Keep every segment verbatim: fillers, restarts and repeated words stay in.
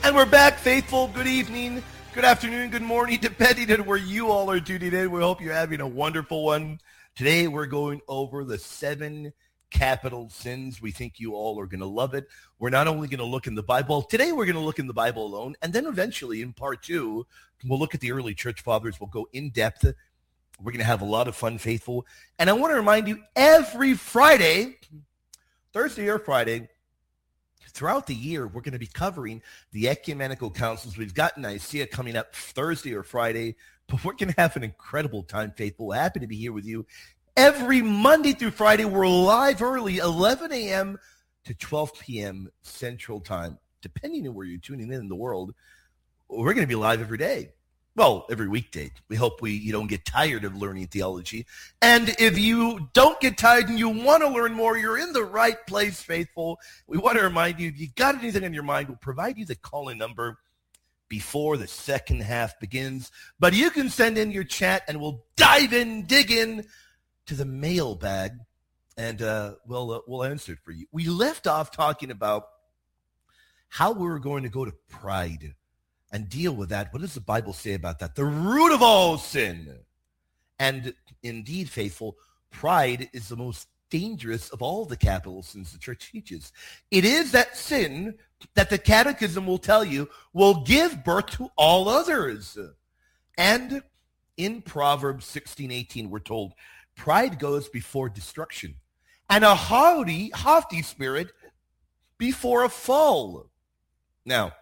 And we're back, faithful. Good evening, good afternoon, good morning, depending on where you all are tuning in. We hope you're having a wonderful one. Today, we're going over the seven capital sins. We think you all are going to love it. We're not only going to look in the Bible. Today, we're going to look in the Bible alone. And then eventually, in part two, we'll look at the early church fathers. We'll go in depth. We're going to have a lot of fun, faithful. And I want to remind you, every Friday, Thursday or Friday, throughout the year, we're going to be covering the ecumenical councils. We've got Nicaea coming up Thursday or Friday, but we're going to have an incredible time, faithful. We're happy to be here with you. Every Monday through Friday, we're live early, eleven a.m. to twelve p.m. Central Time. Depending on where you're tuning in in the world, we're going to be live every day. Well, every weekday. We hope we you don't get tired of learning theology. And if you don't get tired and you want to learn more, you're in the right place, faithful. We want to remind you, if you got anything on your mind, we'll provide you the call-in number before the second half begins. But you can send in your chat, and we'll dive in, dig in to the mailbag, and uh, we'll, uh, we'll answer it for you. We left off talking about how we were going to go to pride and deal with that. What does the Bible say about that? The root of all sin. And indeed, faithful, pride is the most dangerous of all the capital sins the church teaches. It is that sin that the catechism will tell you will give birth to all others. And in Proverbs sixteen eighteen, we're told, pride goes before destruction, and a haughty, haughty spirit before a fall. Now,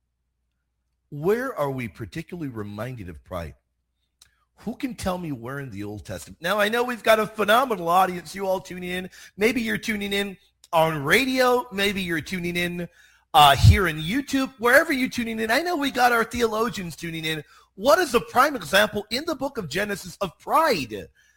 where are we particularly reminded of pride? Who can tell me where in the Old Testament? Now, I know we've got a phenomenal audience, you all tuning in. Maybe you're tuning in on radio. Maybe you're tuning in uh, here in YouTube. Wherever you're tuning in, I know we got our theologians tuning in. What is the prime example in the book of Genesis of pride?